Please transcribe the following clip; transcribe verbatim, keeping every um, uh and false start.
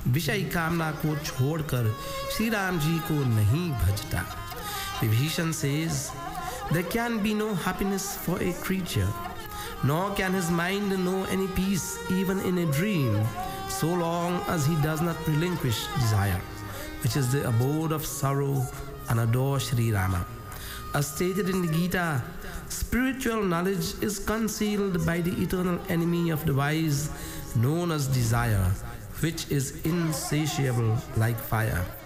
विषय कामना को छोड़कर श्री राम जी को नहीं भजता. Vibhishan says, there can be no happiness for a creature, nor can his mind know any peace even in a dream, so long as he does not relinquish desire, which is the abode of sorrow, and adore Sri Rama. As stated in the Gita, spiritual knowledge is concealed by the eternal enemy of the wise, known as desire, which is insatiable like fire.